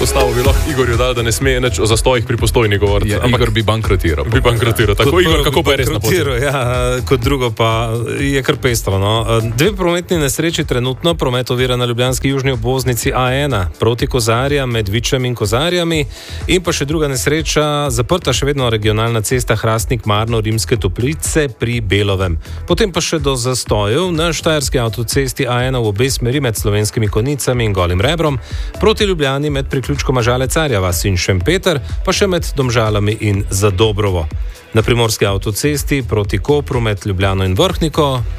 postavo bi lahko Igorju dal, da ne sme nič o zastojih pri Postojni govoriti. Ja, Igor bi bankrotiral. Tako, Igor, kako pa je res na poti? Ja, kot drugo pa je kar pestro. No. Dve prometni nesreči trenutno, promet ovira na ljubljanski južni obvoznici A1 proti Kozarjam med Vičem in Kozarjami in pa še druga nesreča, zaprta še vedno regionalna cesta Hrastnik-Marno-Rimske Toplice pri Belovem. Potem pa še do zastojev na štajerski avtocesti A1 v obe smeri med Slovenskimi Konjicami in Golim Rebrom, proti Ljubljani med priključkoma Žale-Carja vas in Šempeter, pa še med Domžalami in Zadobrovo. Na primorski avtocesti proti Kopru med Ljubljano in Vrhniko